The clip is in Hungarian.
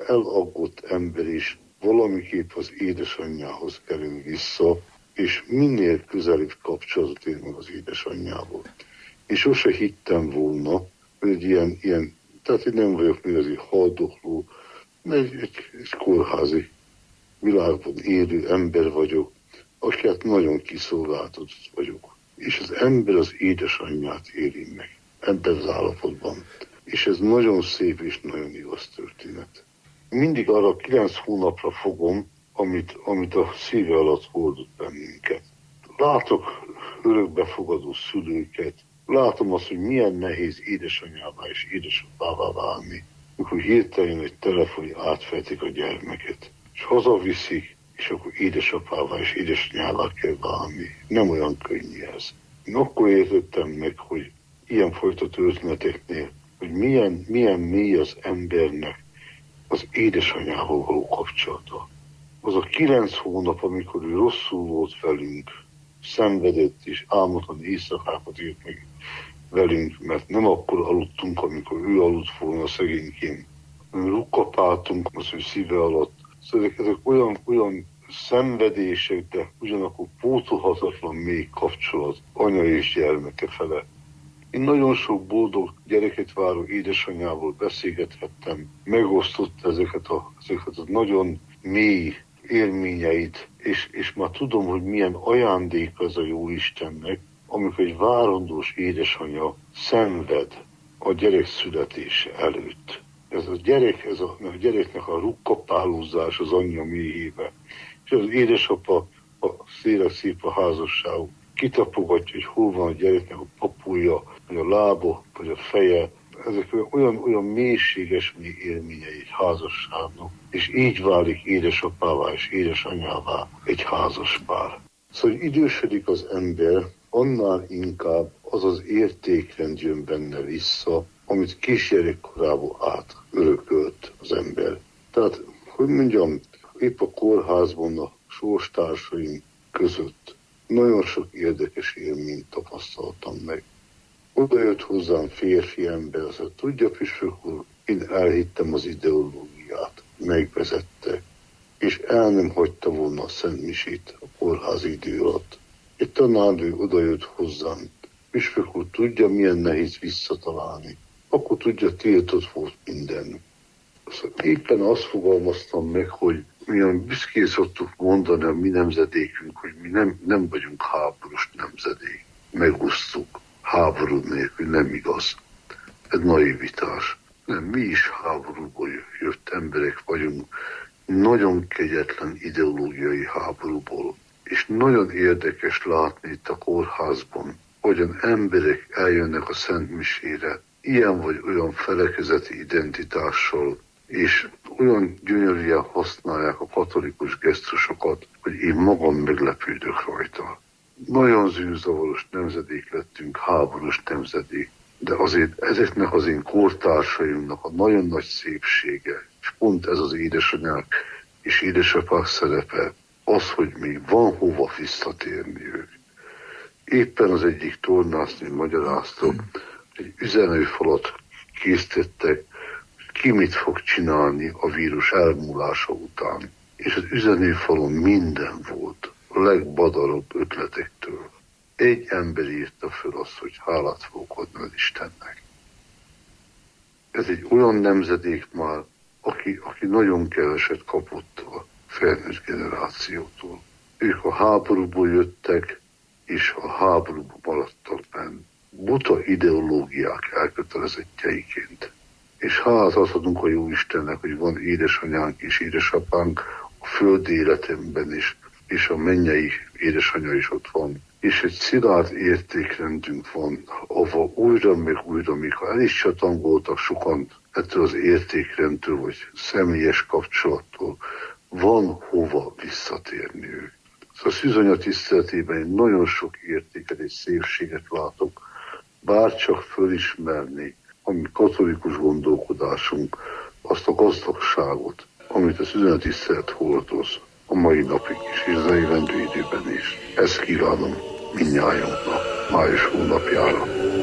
elaggott ember is valamiképp az édesanyjához kerül vissza, és minél közelebb kapcsolatot ér meg az édesanyjával. És sose hittem volna, hogy egy ilyen tehát én nem vagyok igazi haldokló, mert egy kórházi világban élő ember vagyok, akiket nagyon kiszolgáltatott vagyok. És az ember az édesanyját éri meg ebben az állapotban. És ez nagyon szép és nagyon igaz történet. Mindig arra 9 hónapra fogom, amit a szíve alatt hordott bennünket. Látok örökbefogadó szülőket, látom azt, hogy milyen nehéz édesanyává és édesapává válni, amikor hirtelen egy telefon átfejtik a gyermeket, és hazaviszik, és akkor édesapává és édesanyává kell válni. Nem olyan könnyű ez. Én akkor értettem meg, hogy ilyenfajta történeteknél, hogy milyen mély az embernek az édesanyjával való kapcsolata. Az a 9 hónap, amikor ő rosszul volt velünk, szenvedett és álmatlan éjszakákat írt meg velünk, mert nem akkor aludtunk, amikor ő aludt volna szegényként. Rukkapáltunk az ő szíve alatt. Szóval ezek olyan szenvedések, de ugyanakkor pótolhatatlan mély kapcsolat anya és gyermeke fele. Én nagyon sok boldog gyereket váró édesanyával beszélgethettem, megosztott ezeket a nagyon mély élményeit, és már tudom, hogy milyen ajándék az a jó Istennek, amikor egy várandós édesanyja szenved a gyerek születése előtt. Ez a gyereknek a rukkapálózás az anyja mélyébe. És az édesapa, a szép a házasságuk, kitapogatja, hogy hol van a gyereknek a papulja, vagy a lába, vagy a feje. Ezek olyan mélységes élményei egy házasságnak, és így válik édesapává és édesanyává egy házaspár. Szóval, hogy idősödik az ember, annál inkább az az értékrend jön benne vissza, amit kisgyerekkorából átörökölt az ember. Tehát, hogy mondjam, épp a kórházban a sorstársaim között nagyon sok érdekes élményt tapasztaltam meg. Oda jött hozzám férfi ember, azt mondta, tudja, püspök úr, én elhittem az ideológiát, megvezette, és el nem hagyta volna a Szent Misét a kórházi idő alatt. Egy tanárnő oda jött hozzám, püspök úr, tudja, milyen nehéz visszatalálni. Akkor tudja, tiltott volt minden. Szóval éppen azt fogalmaztam meg, hogy milyen büszkén szoktuk mondani a mi nemzedékünk, hogy mi nem vagyunk háborús nemzedék. Megosztuk háború nélkül, nem igaz. Ez naivitás. Nem, mi is háborúból jött emberek vagyunk, nagyon kegyetlen ideológiai háborúból. És nagyon érdekes látni itt a kórházban, hogyan emberek eljönnek a Szent Misére, ilyen vagy olyan felekezeti identitással, és olyan gyönyörűen használják a katolikus gesztusokat, hogy én magam meglepődök rajta. Nagyon zűrzavaros nemzedék lettünk, háborús nemzedék, de azért ezeknek az én kortársaimnak a nagyon nagy szépsége, és pont ez az édesanyák és édesapák szerepe, az, hogy még van hova visszatérni ők. Éppen az egyik tornásznő magyarázta, egy üzenőfalat készítettek, ki mit fog csinálni a vírus elmúlása után. És az üzenőfalon minden volt, a legbadarobb ötletektől. Egy ember írta föl azt, hogy hálát fogok adni az Istennek. Ez egy olyan nemzedék már, aki nagyon keveset kapott a felnőtt generációtól. Ők a háborúból jöttek, és a háborúban maradtak benn. Buta ideológiák elkötelezettjeiként. És hálát adhatunk a jó Istennek, hogy van édesanyánk és édesapánk a földi életemben is, és a mennyei édesanyja is ott van. És egy szilárd értékrendünk van, ahol újra, mikor el is csatangoltak sokan ettől az értékrendtől, vagy személyes kapcsolattól, van hova visszatérni ők. Szóval a szűzanya tiszteletében én nagyon sok értéket és szépséget látok, bárcsak fölismerni a mi katolikus gondolkodásunk, azt a gazdagságot, amit a szűzanya tisztelet hordoz a mai napig is, és az jövendő időben is. Ezt kívánom mindnyájunknak május hónapjára.